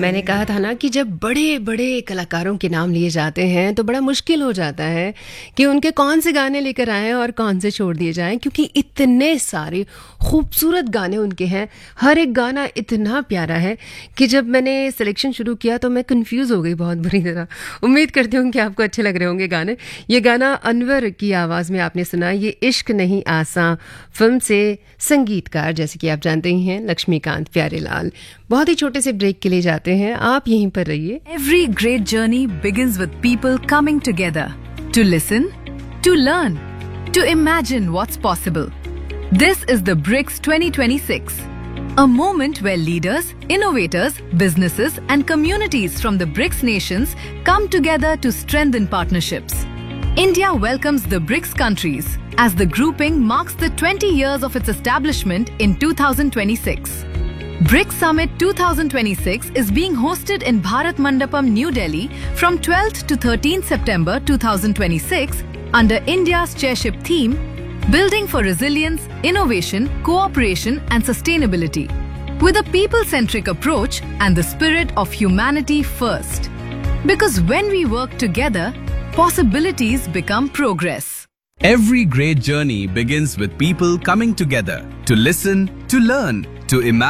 मैंने कहा था ना कि जब बड़े बड़े कलाकारों के नाम लिए जाते हैं तो बड़ा मुश्किल हो जाता है कि उनके कौन से गाने लेकर आएं और कौन से छोड़ दिए जाएं, क्योंकि इतने सारे खूबसूरत गाने उनके हैं। हर एक गाना इतना प्यारा है कि जब मैंने सिलेक्शन शुरू किया तो मैं कंफ्यूज हो गई बहुत बुरी तरह। उम्मीद करती हूँ कि आपको अच्छे लग रहे होंगे गाने। ये गाना अनवर की आवाज़ में आपने सुना, ये इश्क नहीं आसान फिल्म से। संगीतकार जैसे कि आप जानते ही हैं लक्ष्मीकांत प्यारेलाल। बहुत ही छोटे से ब्रेक के लिए जाते हैं, आप यहीं पर रहिए। Every great journey begins with people coming together to listen, to learn, to imagine what's possible. This is the BRICS 2026, a moment where leaders, innovators, businesses and communities from the BRICS nations come together to strengthen partnerships. India welcomes the BRICS countries as the grouping marks the 20 years of its establishment in 2026. BRICS Summit 2026 is being hosted in Bharat Mandapam, New Delhi from 12th to 13th September 2026 under India's chairship theme, Building for Resilience, Innovation, Cooperation and Sustainability, with a people-centric approach and the spirit of humanity first. Because when we work together, possibilities become progress. Every great journey begins with people coming together to listen, to learn, to imagine.